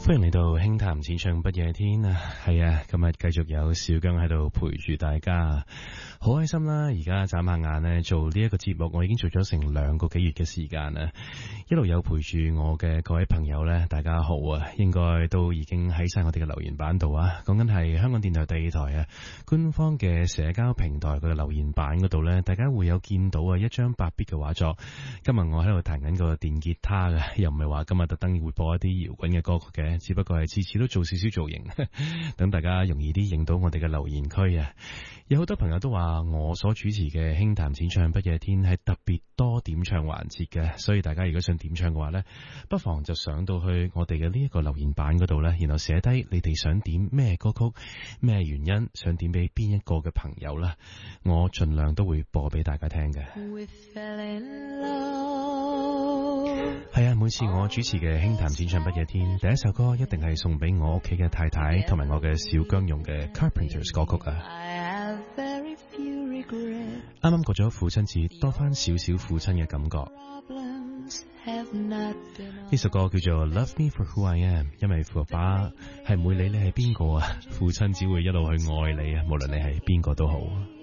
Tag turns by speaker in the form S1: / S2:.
S1: 歡迎嚟到輕談淺唱不夜天啊！係啊，今日繼續有小姜喺度陪住大家，好開心啦！而家眨下眼呢，做呢一個節目，我已經做咗成2個幾月嘅時間啦。一路有陪住我嘅各位朋友呢，大家好啊！應該都已經喺晒我哋嘅留言板度啊。講緊係香港電台第2台啊，官方嘅社交平台嘅留言板嗰度呢，大家會有見到啊一張白筆嘅畫作。今日我喺度彈緊個電吉他嘅，又唔係話今日特登會播一啲搖滾嘅歌曲嘅。只不過係次次都做少少造型，等大家容易啲認到我哋嘅留言區啊！有好多朋友都話我所主持嘅輕談淺唱不夜天係特別多點唱環節嘅，所以大家如果想點唱嘅話呢，不妨就上到去我哋嘅呢一個留言板嗰度呢，然後寫低你哋想點咩歌曲，咩原因想點俾邊一個嘅朋友啦，我盡量都會播俾大家聽嘅。係啊，每次我主持嘅輕談淺唱不夜天，第一首歌一定係送俾我屋企嘅太太同埋我嘅小姜用嘅 Carpenters 歌曲啊。啱啱過咗父親節，多翻少少父親嘅感覺。呢首歌叫做 Love Me For Who I Am， 因為父爸係唔會理你係邊個啊，父親只會一路去愛你啊，無論你係邊個都好。